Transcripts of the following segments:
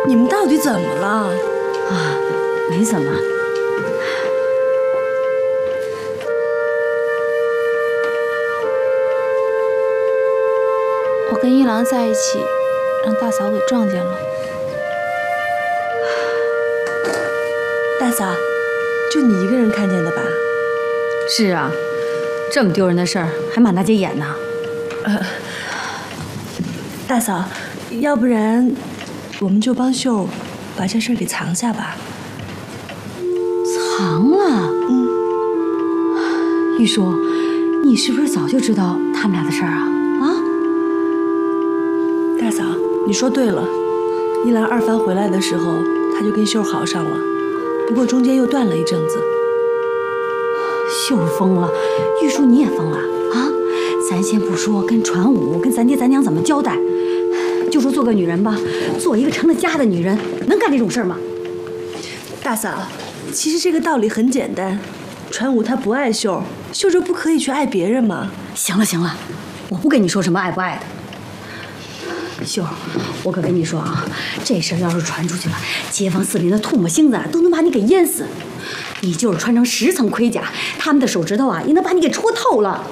你们到底怎么了？ 啊，没怎么。 我跟一郎在一起，让大嫂给撞见了。 大嫂，就你一个人看见的吧？ 是啊，这么丢人的事儿还满大街演呢。 大嫂，要不然我们就帮秀把这事儿给藏下吧。 藏了？玉叔，你是不是早就知道他们俩的事儿啊？啊？ 大嫂，你说对了，一兰二番回来的时候，他就跟秀好上了，不过中间又断了一阵子。 秀疯了，玉叔你也疯了啊！咱先不说跟传武、跟咱爹咱娘怎么交代，就说做个女人吧，做一个成了家的女人，能干这种事儿吗？ 大嫂，其实这个道理很简单，传武他不爱秀，秀就不可以去爱别人吗？ 行了行了，我不跟你说什么爱不爱的。秀，我可跟你说啊，这事儿要是传出去了，街坊四邻的唾沫星子都能把你给淹死。你就是穿成10层盔甲，他们的手指头啊也能把你给戳透了。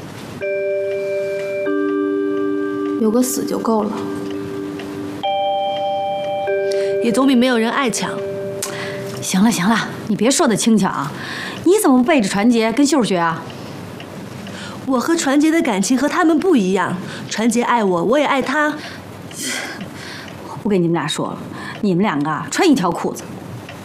有个死就够了， 也总比没有人爱强。 行了行了，你别说的轻巧啊！你怎么不背着传杰跟秀学啊？ 我和传杰的感情和他们不一样，传杰爱我，我也爱他。 我不跟你们俩说了，你们两个啊穿一条裤子。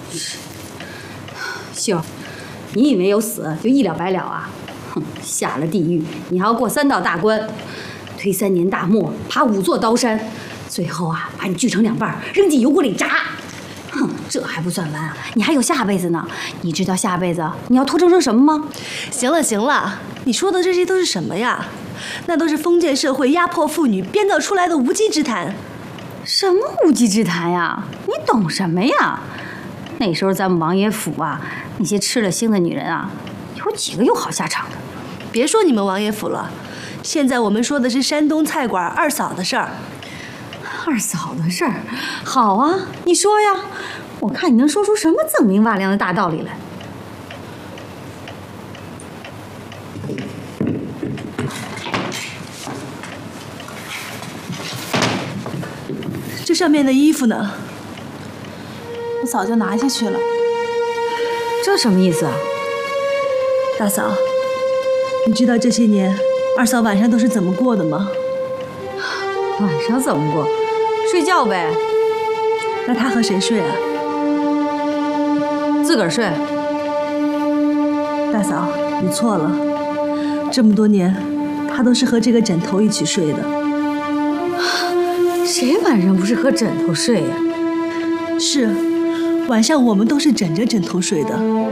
秀，你以为有死就一了百了啊？哼，下了地狱你还要过3道大关，推3年大漠，爬5座刀山，最后啊把你锯成2半，扔进油锅里炸。哼，这还不算完啊，你还有下辈子呢。你知道下辈子你要投生成什么吗？ 行了行了，你说的这些都是什么呀？那都是封建社会压迫妇女编造出来的无稽之谈。 什么无稽之谈呀？你懂什么呀？那时候咱们王爷府啊，那些吃了腥的女人啊，有几个有好下场的？ 别说你们王爷府了，现在我们说的是山东菜馆二嫂的事儿。 二嫂的事儿，好啊，你说呀，我看你能说出什么锃明瓦亮的大道理来。 这上面的衣服呢？ 我早就拿下去了。 这什么意思啊？ 大嫂，你知道这些年二嫂晚上都是怎么过的吗？ 晚上怎么过？睡觉呗。 那她和谁睡啊？ 自个儿睡。 大嫂，你错了，这么多年，她都是和这个枕头一起睡的。 谁晚上不是和枕头睡呀？ 是，晚上我们都是枕着枕头睡的。